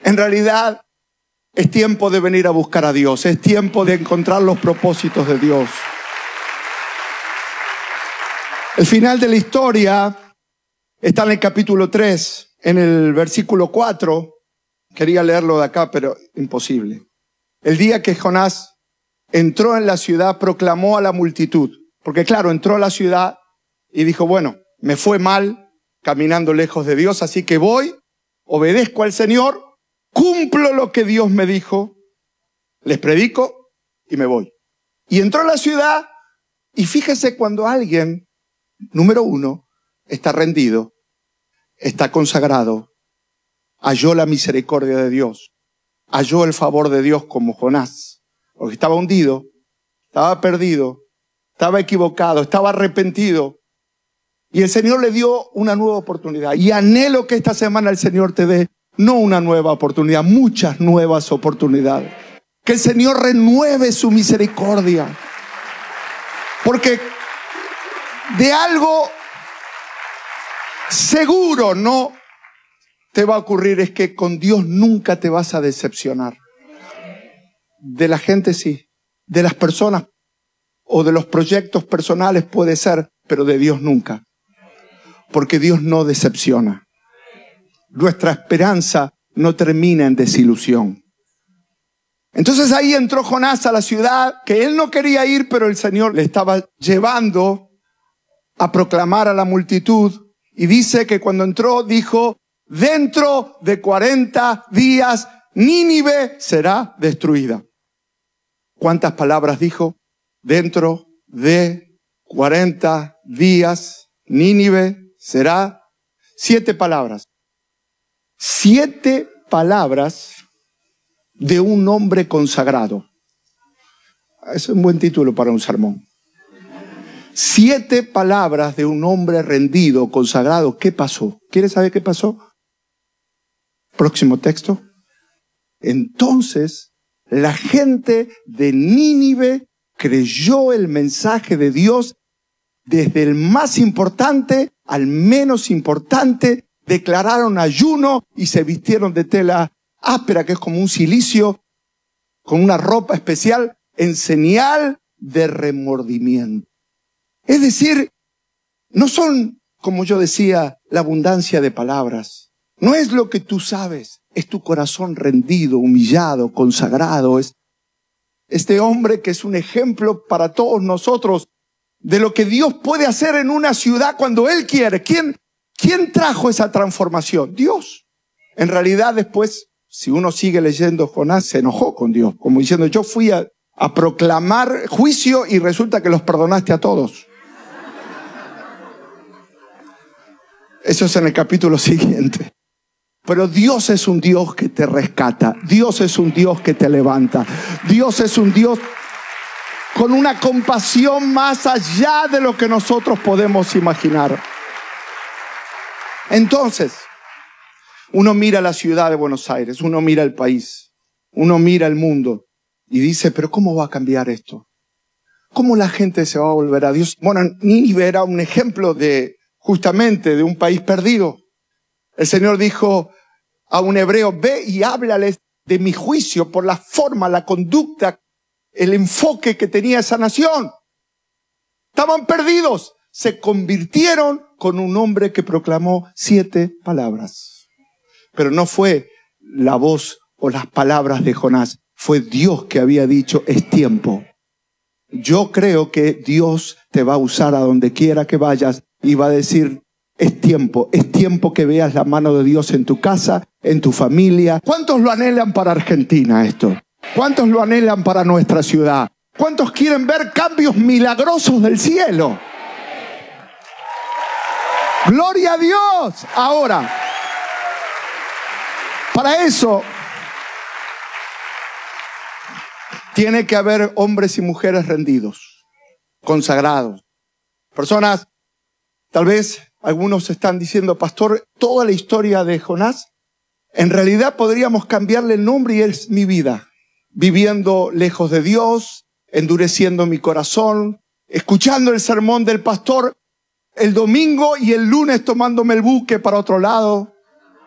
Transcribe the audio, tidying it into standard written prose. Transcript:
En realidad, es tiempo de venir a buscar a Dios. Es tiempo de encontrar los propósitos de Dios. El final de la historia está en el capítulo 3, en el versículo 4. Quería leerlo de acá, pero imposible. El día que Jonás entró en la ciudad, proclamó a la multitud. Porque claro, entró a la ciudad y dijo, bueno, me fue mal caminando lejos de Dios, así que voy, obedezco al Señor, cumplo lo que Dios me dijo, les predico y me voy. Y entró a la ciudad y fíjese cuando alguien, número uno, está rendido, está consagrado, halló la misericordia de Dios, halló el favor de Dios como Jonás, porque estaba hundido, estaba perdido, estaba equivocado, estaba arrepentido. Y el Señor le dio una nueva oportunidad. Y anhelo que esta semana el Señor te dé no una nueva oportunidad, muchas nuevas oportunidades. Que el Señor renueve su misericordia. Porque de algo seguro no te va a ocurrir, es que con Dios nunca te vas a decepcionar. De la gente sí, de las personas o de los proyectos personales puede ser, pero de Dios nunca. Porque Dios no decepciona. Nuestra esperanza no termina en desilusión. Entonces ahí entró Jonás a la ciudad, que él no quería ir, pero el Señor le estaba llevando a proclamar a la multitud. Y dice que cuando entró, dijo, dentro de 40 días Nínive será destruida. ¿Cuántas palabras dijo? Dentro de 40 días Nínive será 7 palabras. 7 palabras de un hombre consagrado. Es un buen título para un sermón. 7 palabras de un hombre rendido, consagrado. ¿Qué pasó? ¿Quieres saber qué pasó? Próximo texto. Entonces, la gente de Nínive creyó el mensaje de Dios. Desde el más importante al menos importante, declararon ayuno y se vistieron de tela áspera, que es como un cilicio, con una ropa especial, en señal de remordimiento. Es decir, no son, como yo decía, la abundancia de palabras. No es lo que tú sabes, es tu corazón rendido, humillado, consagrado. Es este hombre que es un ejemplo para todos nosotros de lo que Dios puede hacer en una ciudad cuando Él quiere. ¿Quién trajo esa transformación? Dios. En realidad después, si uno sigue leyendo, Jonás se enojó con Dios, como diciendo, yo fui a proclamar juicio y resulta que los perdonaste a todos. Eso es en el capítulo siguiente. Pero Dios es un Dios que te rescata. Dios es un Dios que te levanta. Dios es un Dios con una compasión más allá de lo que nosotros podemos imaginar. Entonces, uno mira la ciudad de Buenos Aires, uno mira el país, uno mira el mundo y dice, pero ¿cómo va a cambiar esto? ¿Cómo la gente se va a volver a Dios? Bueno, Nínive era un ejemplo justamente de un país perdido. El Señor dijo a un hebreo, ve y háblales de mi juicio por la forma, la conducta, el enfoque que tenía esa nación. Estaban perdidos. Se convirtieron con un hombre que proclamó 7 palabras. Pero no fue la voz o las palabras de Jonás. Fue Dios que había dicho, es tiempo. Yo creo que Dios te va a usar a donde quiera que vayas y va a decir, es tiempo que veas la mano de Dios en tu casa, en tu familia. ¿Cuántos lo anhelan para Argentina esto? ¿Cuántos lo anhelan para nuestra ciudad? ¿Cuántos quieren ver cambios milagrosos del cielo? ¡Gloria a Dios! Ahora, para eso tiene que haber hombres y mujeres rendidos, consagrados. Personas, tal vez algunos están diciendo, pastor, toda la historia de Jonás, en realidad podríamos cambiarle el nombre y es mi vida. Viviendo lejos de Dios, endureciendo mi corazón, escuchando el sermón del pastor el domingo y el lunes tomándome el buque para otro lado.